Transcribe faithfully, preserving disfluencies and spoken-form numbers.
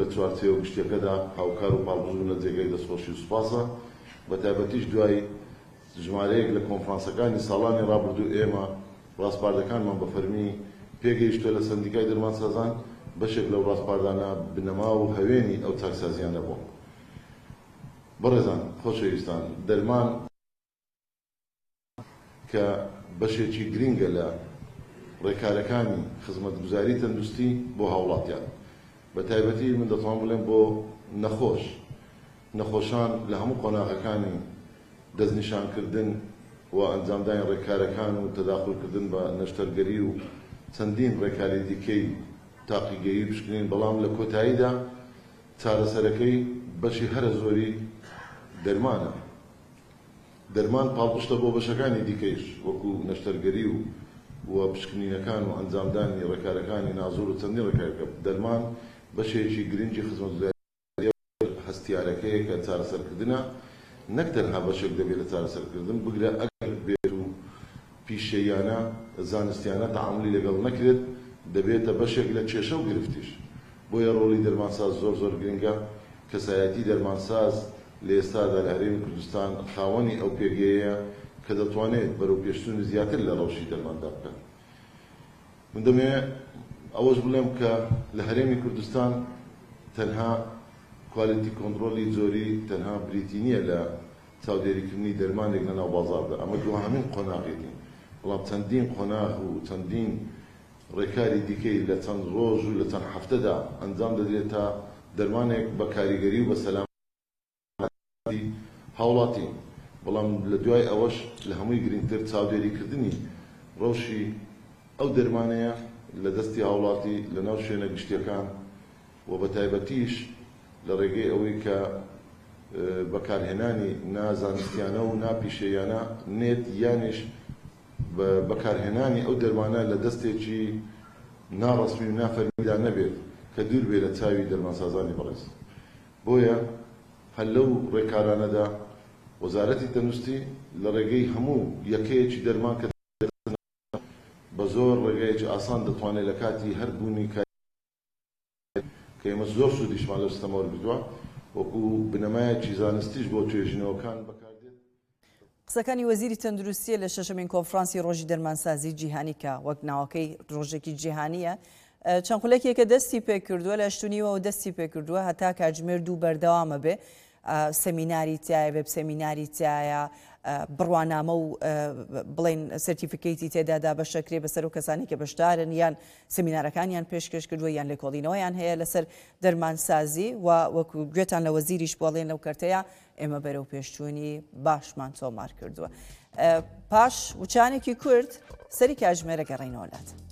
چوارچێوە گشتیەکەدا هاوکار و پاڵبژوو لە جێگەی دەستخۆشی و سوپاسە بە تایبەتیش دوای ژمارەیەک لە کۆنفرانسەکانی ساڵانی ڕابردوو ئێمە ڕاستپاردەکانمان بە فەرمی پێگەیشتووە لە سەندیکای دەرمانسازان بەشێک لەو ڕاستپاردانە بنەما و هەوێنی ئەو چاکسازیانە بوو. بەڕێزان خۆشەویستان، دەرمان کە بەشێکی گرینگە لە ڕێکارەکانی خزمەتگوزاری تەندروستی بۆ هاوڵاتیان، بە تایبەتی من دەتوانم بڵێم بۆ نەخۆش نەخۆشان لە هەموو قۆناغەکانی دەستنیشانکردن و ئەنجامدانی ڕێکارەکان و تەداخلکردن بە نەشتەرگەری و چەندین ڕێکاری دیکەی تاقیگەیی بشکنین، بەڵام لە کۆتاییدا چارەسەرەکەی بەشی هەرە زۆری دەرمانە. دەرمان پاڵپشتە بۆ بەشەکانی دیکەیش وەکو نەشتەرگەری و و پشکنینەکان و ئەنجامدانی ڕێکارەکانی نازور و چەندین ڕێکارەکە. دەرمان بەشێکی گرنگی خزمەتگوزاری هەستیارەکەیە کە چارەسەرکردنە، نەک تەنها بەشێک دەبێت لە چارەسەرکردن بگرە ئەگەر بێت و پیشەیانە زانستیانە تەعاملی لەگەڵ نەکرێت دەبێتە بەشێک لە کێشە و گرفتیش. بۆیە ڕۆڵی دەرمانساز زۆر زۆر گرنگە. کەسایەتی دەرمانساز لە ئێستادا لە هەرێمی کوردستان خاوەنی ئەو پێگەیەیە کە دەتوانێت بەرەو پێشچوونی زیاتر لە ڕەوشی دەرماندا بکات. من دەمەوێت ئەوەش بڵێم کە لە هەرێمی کوردستان تەنها کوالیتی کۆنتڕۆلی جۆری تەنها بریتی نییە لە چاودێریکردنی دەرمانێک لە ناو بازاردا، ئەمە دوهەمین قۆناغێتی، بەڵام چەندین قۆناغ و چەندین ڕێکاری دیکەی لە چەند ڕۆژ و لە چەند هەفتەدا ئەنجام دەدرێت تا دەرمانێک بە کاریگەری و بە سەلامەتی هاوڵاتی. بەڵام لە دوای ئەوەش لە هەمووی گرنگتر چاودێریکردنی ڕەوشی ئەو دەرمانەیە لە دەستی هاوڵاتی لە ناو شوێنە گشتیەکان و بە تایبەتیش لە ڕێگەی ئەوەی کە بەکارهێنانی نازانستیانە و ناپیشەیانە نێت یانیش بەکارهێنانی ئەو دەرمانە لە دەستێکی ناڕەسمی و نافەرمیدا نەبێت کە دوور بێ لە چاوی دەرمانسازانی بەڕێز. بۆیە هەر لەو ڕێکارانەدا وەزارەتی تەندروستی لە ڕێگەی هەموو یەکەیەکی دەرمان کە بە زۆر ڕێگەیەکی ئاسان دەتوانێت لە کاتی هەر بوونی کە ئێمە زۆر سوودیشمان لە سیستەمە وەرگرتووە وەکو بنەمایەکی زانستیش بۆ توێژینەوەکان بەکاردێت. قسەکانی وەزیری تەندروستیە لە شەشەمین کۆنفرانسی ڕۆژی دەرمانسازی جیهانی کە وەک ناوەکەی ڕۆژێکی جیهانیە چەند خولەکێکە دەستی پێکردووە لە ئەشتونیەوە و دەستی پێکردووە هەتا کاتژمێر دوو بەردەوامە بێ، سەمیناری تایە وێب سەمیناری تایە، بڕوانامە و بڵێن سەرتیفیکەیتی تێدادا بەشەکرێ بەسەر و کەسانی کە بەشدارن یان سەمینارەکانیان پێشکەش کردووە یان لێکۆڵینەوەیان هەیە لەسەر دەرمانسازی و وەکو گوێتان لە وەزیریش بڵێن لەو کەرتەیە ئێمە بەرەو پێشچوونی باشمان تۆمار کردووە. پاش وچانێکی کورد سەری کاتژمێرە گەڕێینەوە لات.